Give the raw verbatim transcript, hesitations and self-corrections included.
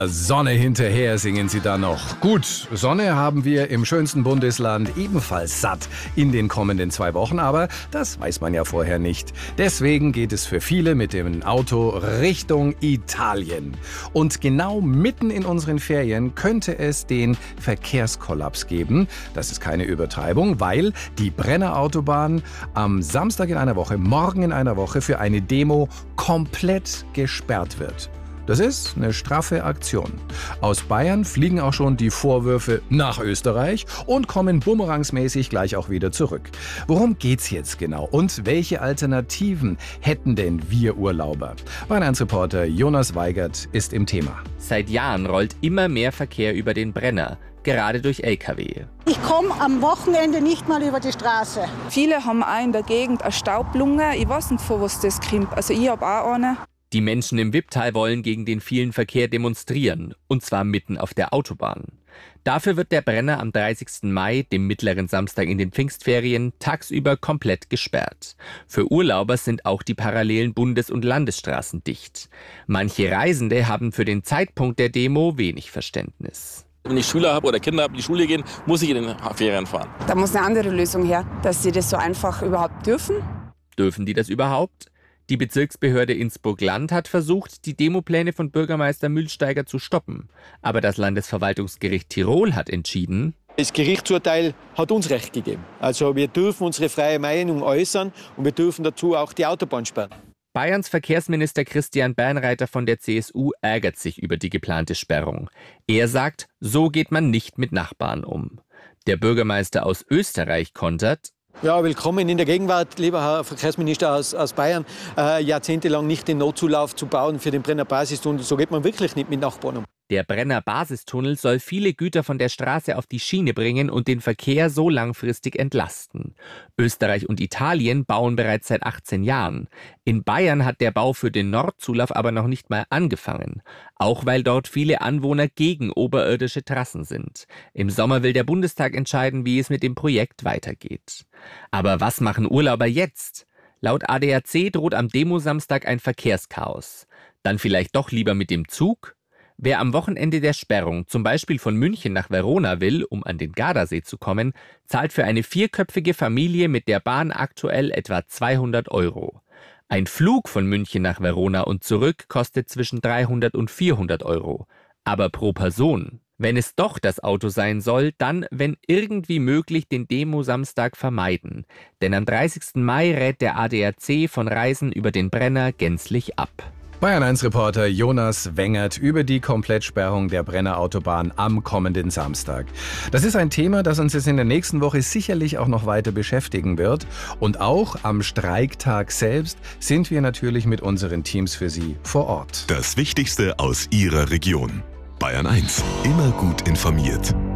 Sonne hinterher singen sie da noch. Gut, Sonne haben wir im schönsten Bundesland ebenfalls satt in den kommenden zwei Wochen, aber das weiß man ja vorher nicht. Deswegen geht es für viele mit dem Auto Richtung Italien. Und genau mitten in unseren Ferien könnte es den Verkehrskollaps geben. Das ist keine Übertreibung, weil die Brenner Autobahn am Samstag in einer Woche, morgen in einer Woche für eine Demo komplett gesperrt wird. Das ist eine straffe Aktion. Aus Bayern fliegen auch schon die Vorwürfe nach Österreich und kommen bumerangsmäßig gleich auch wieder zurück. Worum geht's jetzt genau und welche Alternativen hätten denn wir Urlauber? Bayern eins Reporter Jonas Weigert ist im Thema. Seit Jahren rollt immer mehr Verkehr über den Brenner, gerade durch L K W. Ich komme am Wochenende nicht mal über die Straße. Viele haben auch in der Gegend eine Staublunge. Ich weiß nicht, von was das kommt. Also ich habe auch eine. Die Menschen im Wipptal wollen gegen den vielen Verkehr demonstrieren, und zwar mitten auf der Autobahn. Dafür wird der Brenner am dreißigsten Mai, dem mittleren Samstag in den Pfingstferien, tagsüber komplett gesperrt. Für Urlauber sind auch die parallelen Bundes- und Landesstraßen dicht. Manche Reisende haben für den Zeitpunkt der Demo wenig Verständnis. Wenn ich Schüler habe oder Kinder habe, die in die Schule gehen, muss ich in den Ferien fahren. Da muss eine andere Lösung her, dass sie das so einfach überhaupt dürfen. Dürfen die das überhaupt? Die Bezirksbehörde Innsbruck-Land hat versucht, die Demopläne von Bürgermeister Mühlsteiger zu stoppen. Aber das Landesverwaltungsgericht Tirol hat entschieden: Das Gerichtsurteil hat uns Recht gegeben. Also wir dürfen unsere freie Meinung äußern und wir dürfen dazu auch die Autobahn sperren. Bayerns Verkehrsminister Christian Bernreiter von der C S U ärgert sich über die geplante Sperrung. Er sagt, so geht man nicht mit Nachbarn um. Der Bürgermeister aus Österreich kontert: Ja, willkommen in der Gegenwart, lieber Herr Verkehrsminister aus, aus Bayern. Äh, jahrzehntelang nicht den Notzulauf zu bauen für den Brenner Basistunnel. So geht man wirklich nicht mit Nachbarn um. Der Brenner Basistunnel soll viele Güter von der Straße auf die Schiene bringen und den Verkehr so langfristig entlasten. Österreich und Italien bauen bereits seit achtzehn Jahren. In Bayern hat der Bau für den Nordzulauf aber noch nicht mal angefangen. Auch weil dort viele Anwohner gegen oberirdische Trassen sind. Im Sommer will der Bundestag entscheiden, wie es mit dem Projekt weitergeht. Aber was machen Urlauber jetzt? Laut A D A C droht am Demosamstag ein Verkehrschaos. Dann vielleicht doch lieber mit dem Zug? Wer am Wochenende der Sperrung zum Beispiel von München nach Verona will, um an den Gardasee zu kommen, zahlt für eine vierköpfige Familie mit der Bahn aktuell etwa zweihundert Euro. Ein Flug von München nach Verona und zurück kostet zwischen dreihundert und vierhundert Euro. Aber pro Person. Wenn es doch das Auto sein soll, dann, wenn irgendwie möglich, den Demo-Samstag vermeiden. Denn am dreißigsten Mai rät der A D A C von Reisen über den Brenner gänzlich ab. Bayern eins Reporter Jonas Weigert über die Komplettsperrung der Brenner Autobahn am kommenden Samstag. Das ist ein Thema, das uns jetzt in der nächsten Woche sicherlich auch noch weiter beschäftigen wird. Und auch am Streiktag selbst sind wir natürlich mit unseren Teams für Sie vor Ort. Das Wichtigste aus Ihrer Region. Bayern eins. Immer gut informiert.